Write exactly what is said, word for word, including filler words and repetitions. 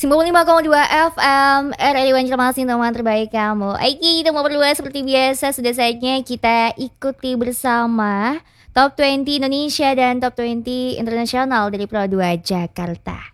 sembilan puluh lima koma dua F M R R I Banjarmasin, teman terbaik kamu. Oke, kita mau berdua seperti biasa. Sudah saatnya kita ikuti bersama Top dua puluh Indonesia dan Top dua puluh Internasional dari Pro dua Jakarta.